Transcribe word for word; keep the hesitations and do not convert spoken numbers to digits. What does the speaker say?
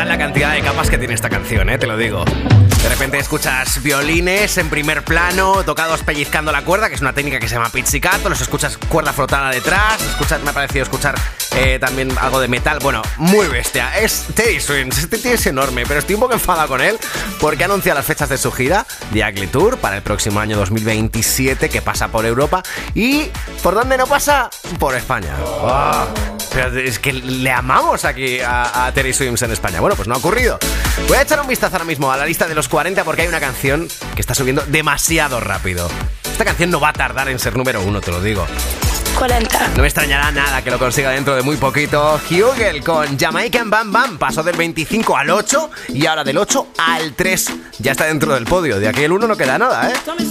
brutal la cantidad de capas que tiene esta canción, eh, te lo digo. De repente escuchas violines en primer plano, tocados pellizcando la cuerda, que es una técnica que se llama pizzicato, los escuchas cuerda frotada detrás, escuchas, me ha parecido escuchar eh, también algo de metal, bueno, muy bestia. Es Teddy Swims, este tío es enorme, pero estoy un poco enfadado con él porque anuncia las fechas de su gira, The Ugly Tour, para el próximo año dos mil veintisiete, que pasa por Europa. ¿Y por dónde no pasa? Por España. Oh, pero es que le amamos aquí a, a Teddy Swims en España. Bueno, pues no ha ocurrido. Voy a echar un vistazo ahora mismo a la lista de los cuarenta porque hay una canción que está subiendo demasiado rápido. Esta canción no va a tardar en ser número uno, te lo digo. cuarenta. No me extrañará nada que lo consiga dentro de muy poquito. Hugel con Jamaican Bam Bam pasó del veinticinco al ocho y ahora del ocho al tres. Ya está dentro del podio. De aquí el uno no queda nada, ¿eh?